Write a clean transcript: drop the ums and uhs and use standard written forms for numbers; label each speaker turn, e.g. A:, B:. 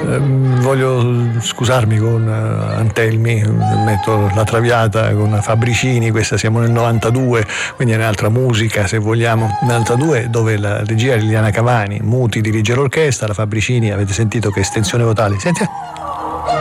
A: Voglio scusarmi con Antelmi, metto la Traviata con Fabricini, questa siamo nel 92, quindi è un'altra musica se vogliamo, 92 dove la regia è Liliana Cavani, Muti dirige l'orchestra, la Fabricini avete sentito che estensione vocale, senti.